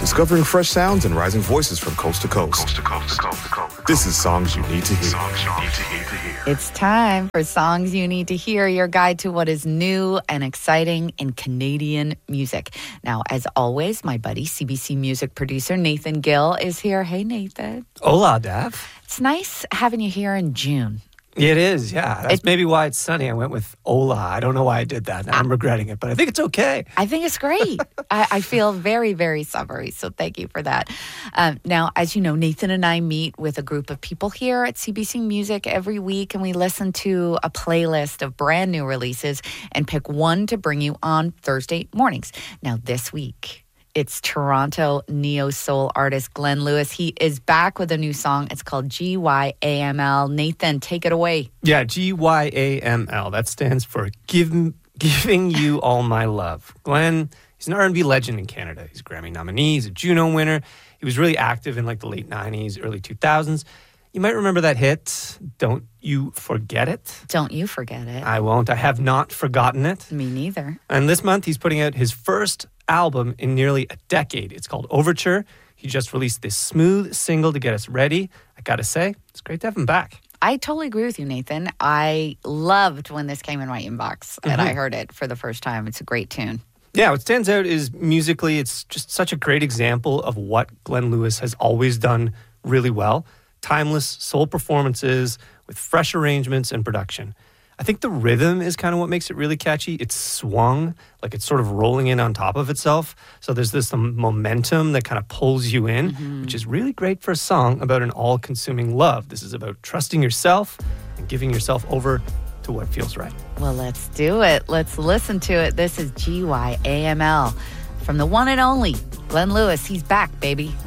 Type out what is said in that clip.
discovering fresh sounds and rising voices from coast to coast. This is Songs You Need to Hear. It's time for Songs You Need to Hear, your guide to what is new and exciting in Canadian music. Now, as always, my buddy, CBC music producer Nathan Gill is here. Hey, Nathan. Hola, Dav. It's nice having you here in June. It is, yeah. That's maybe why it's sunny. I went with hola. I don't know why I did that. I'm regretting it, but I think it's okay. I think it's great. I feel very, very summery, so thank you for that. Now, as you know, Nathan and I meet with a group of people here at CBC Music every week, and we listen to a playlist of brand new releases and pick one to bring you on Thursday mornings. Now, this week, it's Toronto neo-soul artist Glenn Lewis. He is back with a new song. It's called GYAML. Nathan, take it away. Yeah, GYAML. That stands for Giving You All My Love. Glenn, he's an R&B legend in Canada. He's a Grammy nominee. He's a Juno winner. He was really active in like the late 90s, early 2000s. You might remember that hit, Don't You Forget It. Don't you forget it. I won't. I have not forgotten it. Me neither. And this month, he's putting out his first album in nearly a decade. It's called Overture. He just released this smooth single to get us ready. I gotta say, it's great to have him back. I totally agree with you, Nathan. I loved when this came in my inbox and I heard it for the first time. It's a great tune. Yeah, what stands out is musically, it's just such a great example of what Glenn Lewis has always done really well. Timeless soul performances with fresh arrangements and production. I think the rhythm is kind of what makes it really catchy. It's swung, like it's sort of rolling in on top of itself. So there's this momentum that kind of pulls you in, which is really great for a song about an all-consuming love. This is about trusting yourself and giving yourself over to what feels right. Well, let's do it. Let's listen to it. This is GYAML from the one and only Glenn Lewis. He's back, baby.